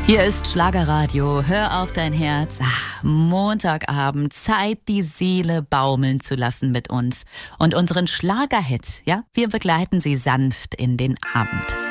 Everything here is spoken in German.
Hier ist Schlagerradio, hör auf dein Herz. Montagabend, Zeit, die Seele baumeln zu lassen mit uns. Und unseren Schlagerhit, ja, wir begleiten sie sanft in den Abend.